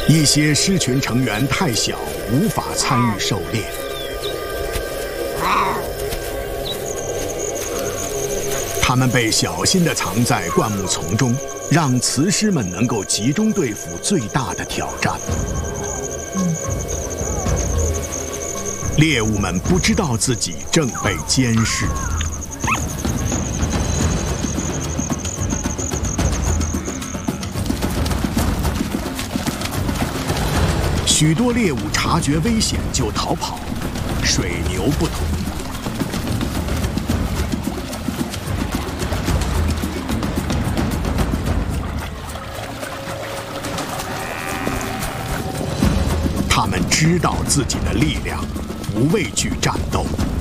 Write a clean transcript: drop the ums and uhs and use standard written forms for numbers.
一些狮群成员太小，无法参与狩猎。它们被小心地藏在灌木丛中，让雌狮们能够集中对付最大的挑战。猎物们不知道自己正被监视。许多猎物察觉危险就逃跑，水牛不同。他们知道自己的力量，不畏惧战斗。